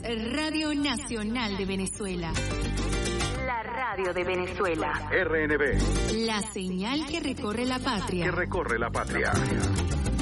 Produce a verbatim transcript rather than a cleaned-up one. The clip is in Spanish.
Radio Nacional de Venezuela. La radio de Venezuela. R N B. La señal que recorre la patria. Que recorre la patria.